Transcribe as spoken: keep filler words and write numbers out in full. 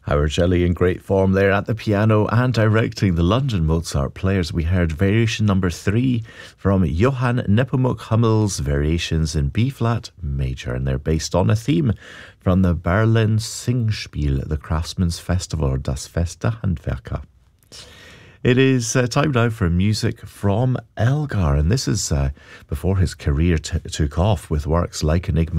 Howard Shelley in great form there at the piano and directing the London Mozart Players. We heard variation number three from Johann Nepomuk Hummel's Variations in B-flat major, and they're based on a theme from the Berlin Singspiel, the Craftsman's Festival, or Das Fest der Handwerker. It is uh, time now for music from Elgar, and this is uh, before his career t- took off with works like Enigma